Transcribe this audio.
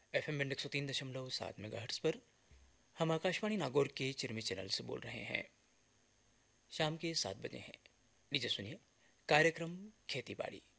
FM band 103.7 megahertz पर हम आकाशवाणी नागौर के चिरमी चैनल से बोल रहे हैं। शाम के 7 बजे हैं। लीजिए सुनिए कार्यक्रम खेती बाड़ी।